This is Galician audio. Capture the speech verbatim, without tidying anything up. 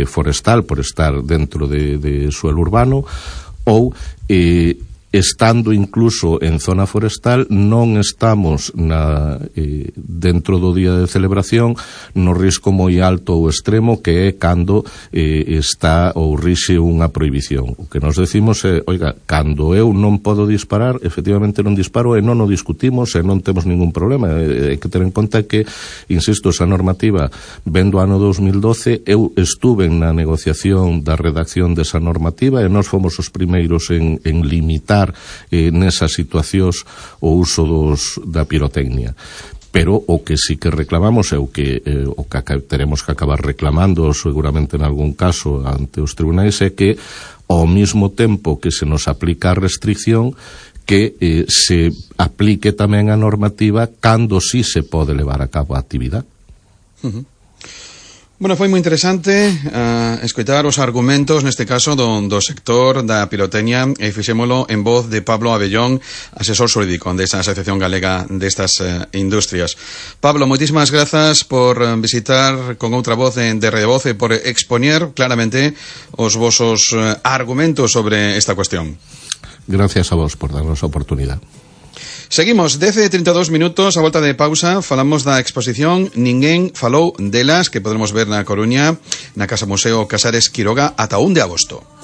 eh, forestal por estar dentro de, de suelo urbano, ou eh, estando incluso en zona forestal non estamos na, eh, dentro do día de celebración no risco moi alto ou extremo que é cando eh, está ou rixe unha prohibición. O que nos decimos é, oiga, cando eu non podo disparar, efectivamente non disparo e non o discutimos e non temos ningún problema. Hai que ter en conta que, insisto, esa normativa vendo ano dos mil doce, eu estuve na negociación da redacción desa normativa e nós fomos os primeiros en, en limitar Eh, nesas situacións o uso dos, da pirotecnia. Pero o que sí que reclamamos é o que, eh, o que teremos que acabar reclamando seguramente en algún caso ante os tribunais, é que ao mesmo tempo que se nos aplica a restricción, que eh, se aplique tamén a normativa cando sí se pode levar a cabo a actividade. Uh-huh. Bueno, foi moi interesante uh, escoitar os argumentos, neste caso, do, do sector da pirotecnia, e fixémolo en voz de Pablo Abellón, asesor xurídico desa Asociación Galega destas uh, industrias. Pablo, moitísimas grazas por visitar con outra voz de, de Rede Voz e por expoñer claramente os vosos uh, argumentos sobre esta cuestión. Gracias a vos por darnos a oportunidade. Seguimos, dez e trinta e dous minutos, a volta de pausa, falamos da exposición Ninguén falou delas, que podremos ver na Coruña, na Casa Museo Casares Quiroga, ata un de agosto.